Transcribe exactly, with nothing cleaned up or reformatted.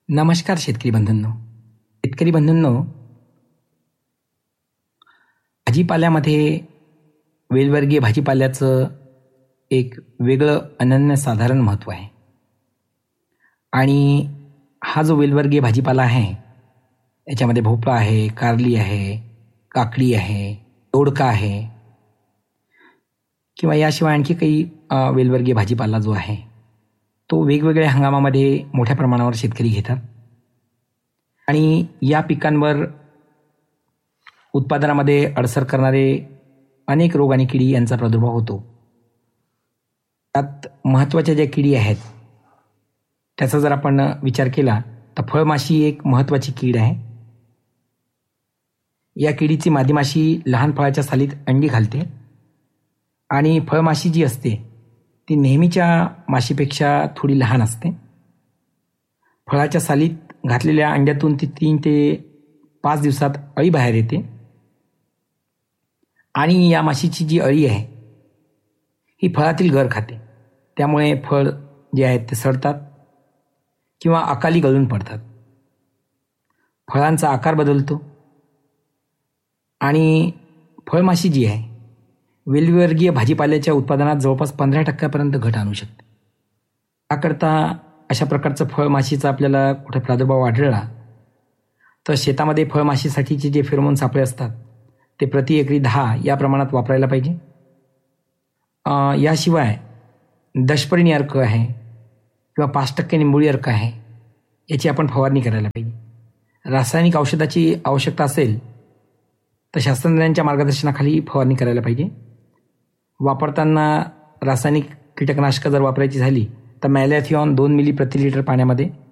नमस्कार शेतकरी बंधूंनो. शेतकरी बंधूंनो, भाजीपाल्यामध्ये वेलवर्गीय भाजीपाल्याचं एक वेगळं अनन्यसाधारण महत्त्व आहे. आणि हा जो वेलवर्गीय भाजीपाला आहे याच्यामध्ये भोपळा आहे, कारली आहे, काकडी आहे, दोडका आहे किंवा याशिवाय आणखी काही अ, वेलवर्गीय भाजीपाला जो आहे तो वेगवेगळ्या हंगामामध्ये मोठ्या प्रमाणावर शेतकरी घेतात. आणि या पिकांवर उत्पादनामध्ये अडसर करणारे अनेक रोग आणि किडी यांचा प्रादुर्भाव होतो. त्यात महत्त्वाच्या ज्या किडी आहेत त्याचा जर आपण विचार केला तर फळमाशी एक महत्त्वाची कीड आहे. या किडीची मादीमाशी लहान फळाच्या सालीत अंडी घालते आणि फळमाशी जी असते ती नेहमीच्या माशीपेक्षा थोडी लहान असते. फळाच्या सालीत घातलेल्या अंड्यातून ती तीन ते पाच दिवसात अळी बाहेर येते आणि या माशीची जी अळी आहे ही फळातील गर खाते. त्यामुळे फळ जे आहेत ते सडतात किंवा अकाली गळून पडतात. फळांचा आकार बदलतो आणि फळमाशी जी आहे वेलवर्गीय भाजीपाल्याच्या उत्पादनात जवळपास पंधरा टक्क्यापर्यंत घट आणू शकते. त्याकरता अशा प्रकारचं फळमाशीचा आपल्याला कुठे प्रादुर्भाव आढळला तर शेतामध्ये फळमाशीसाठीचे जे फेरोमोन सापळे असतात ते प्रति एकरी दहा या प्रमाणात वापरायला पाहिजे. अ, याशिवाय दशपर्णी अर्क आहे किंवा पाच टक्के निंबोळी अर्क आहे याची आपण फवारणी करायला पाहिजे. रासायनिक औषधाची आवश्यकता असेल तर शास्त्रज्ञांच्या मार्गदर्शनाखाली फवारणी करायला पाहिजे. वापरताना रासायनिक कीटकनाशकं जर वापरायची झाली तर मॅलॅथिऑन दोन मिली प्रति लिटर पाण्यामध्ये